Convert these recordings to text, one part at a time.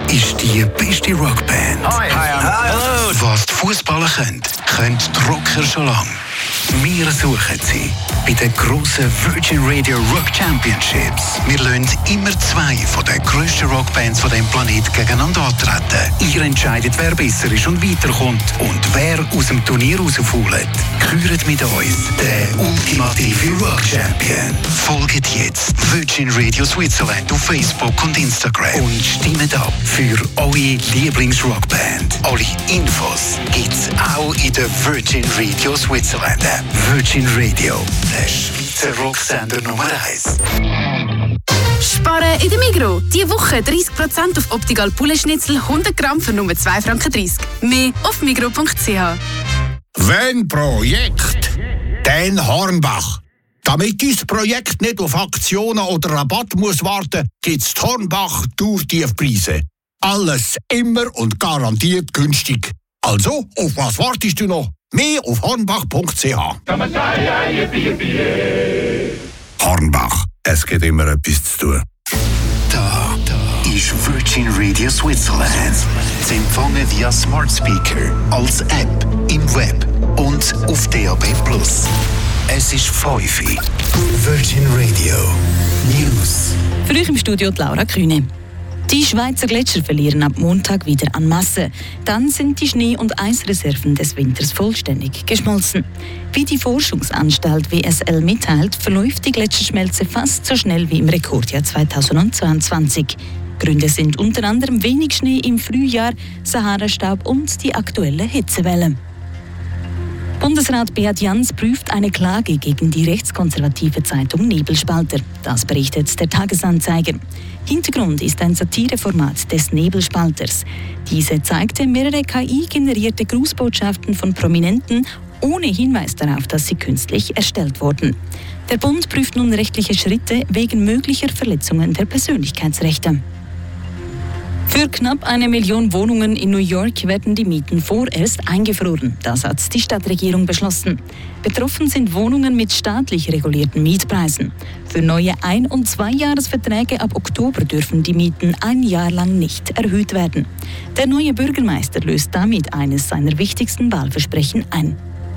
ist die beste Rockband. Hallo. Was die Fußballer können die Rocker schon lange. Wir suchen sie bei den grossen Virgin Radio Rock Championships. Wir lassen immer zwei von den grössten Rockbands von diesem Planeten gegeneinander antreten. Ihr entscheidet, wer besser ist und weiterkommt und wer aus dem Turnier rausfällt. Küret mit uns den ultimative Rock Champion. Folgt jetzt Virgin Radio Switzerland auf Facebook und Instagram und stimmt ab für eure Lieblingsrockband. Alle Infos gibt's auch in der Virgin Radio Switzerland App. Virgin Radio, der Schweizer Rocksender Nummer 1. Sparen in der Migros. Diese Woche 30% auf Optical Poulet-Schnitzel 100 Gramm für nur 2,30 Franken. Mehr auf migros.ch. Wenn Projekt, dann Hornbach. Damit dein Projekt nicht auf Aktionen oder Rabatt muss warten, gibt's die Hornbach Tourtiefpreise. Alles immer und garantiert günstig. Also, auf was wartest du noch? Mehr auf hornbach.ch. Hornbach, es gibt immer etwas zu tun. Da ist Virgin Radio Switzerland. Zu empfangen via Smart Speaker, als App, im Web und auf DAB+. Es ist 5 Uhr. Virgin Radio News. Für euch im Studio die Laura Kühne. Die Schweizer Gletscher verlieren ab Montag wieder an Masse. Dann sind die Schnee- und Eisreserven des Winters vollständig geschmolzen. Wie die Forschungsanstalt WSL mitteilt, verläuft die Gletscherschmelze fast so schnell wie im Rekordjahr 2022. Gründe sind unter anderem wenig Schnee im Frühjahr, Sahara-Staub und die aktuelle Hitzewelle. Bundesrat Beat Jans prüft eine Klage gegen die rechtskonservative Zeitung Nebelspalter. Das berichtet der Tagesanzeiger. Hintergrund ist ein Satireformat des Nebelspalters. Diese zeigte mehrere KI-generierte Grußbotschaften von Prominenten ohne Hinweis darauf, dass sie künstlich erstellt wurden. Der Bund prüft nun rechtliche Schritte wegen möglicher Verletzungen der Persönlichkeitsrechte. Für knapp 1 Million Wohnungen in New York werden die Mieten vorerst eingefroren. Das hat die Stadtregierung beschlossen. Betroffen sind Wohnungen mit staatlich regulierten Mietpreisen. Für neue 1- und 2-Jahresverträge ab Oktober dürfen die Mieten 1 Jahr lang nicht erhöht werden. Der neue Bürgermeister löst damit eines seiner wichtigsten Wahlversprechen ein.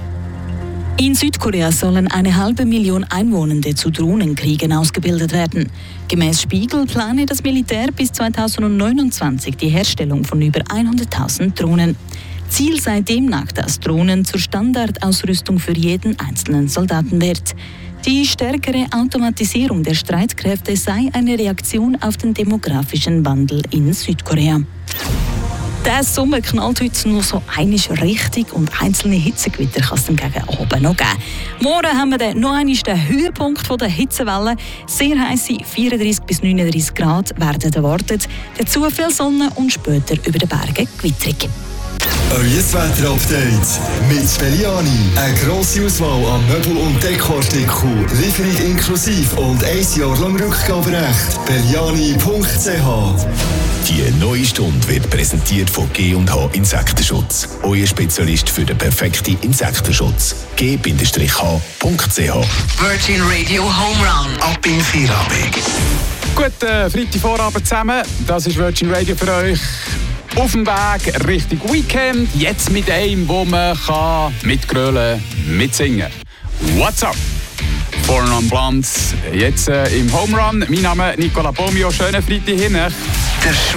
In Südkorea sollen 500.000 Einwohner zu Drohnenkriegen ausgebildet werden. Gemäß Spiegel plane das Militär bis 2029 die Herstellung von über 100.000 Drohnen. Ziel sei demnach, dass Drohnen zur Standardausrüstung für jeden einzelnen Soldaten wird. Die stärkere Automatisierung der Streitkräfte sei eine Reaktion auf den demografischen Wandel in Südkorea. Der Sommer knallt heute nur so einmal richtig und einzelne Hitzegewitter kann es dann gegen Abend noch geben. Morgen haben wir dann noch einmal den Höhepunkt der Hitzewelle. Sehr heisse 34 bis 39 Grad werden erwartet. Dazu viel Sonne und später über den Bergen Gewitterung. Euer Wetter-Update mit Belliani. Eine grosse Auswahl an Möbel- und Dekoartikeln. Lieferung inklusive und 1 Jahr lang Rückgaberecht. Belliani.ch. Die neue Stunde wird präsentiert von G&H Insektenschutz. Euer Spezialist für den perfekten Insektenschutz. G-H.ch. Virgin Radio Home Run. Ab in Feierabend. Guten Freitagvorabend zusammen. Das ist Virgin Radio für euch. Auf dem Weg Richtung Weekend. Jetzt mit einem, wo man mitgrölen, mitsingen kann. What's up? Vorne am Glanz. Jetzt im Home Run. Mein Name ist Nicola Pomio. Schönen Freitag hin.